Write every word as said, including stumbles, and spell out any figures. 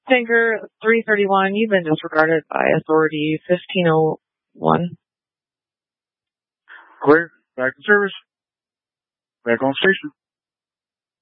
Tanker three thirty-one, you've been disregarded by authority fifteen oh one. Clear. Back in service. Back on station.